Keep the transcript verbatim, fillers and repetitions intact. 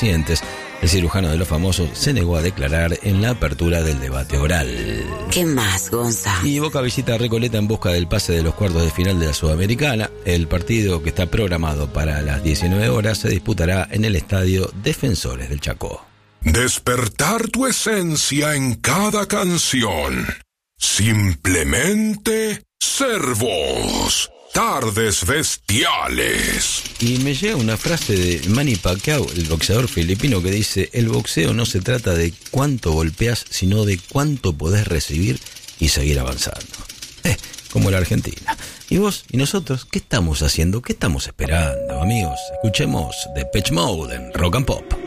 pacientes. El cirujano de los famosos se negó a declarar en la apertura del debate oral. ¿Qué más, Gonza? Y Boca visita a Recoleta en busca del pase de los cuartos de final de la Sudamericana. El partido, que está programado para las diecinueve horas, se disputará en el estadio Defensores del Chaco. Despertar tu esencia en cada canción. Simplemente ser vos. Tardes Bestiales. Y me llega una frase de Manny Pacquiao, el boxeador filipino, que dice: el boxeo no se trata de cuánto golpeas, sino de cuánto podés recibir y seguir avanzando. Eh, como la Argentina. ¿Y vos y nosotros qué estamos haciendo? ¿Qué estamos esperando, amigos? Escuchemos Depeche Mode en Rock and Pop.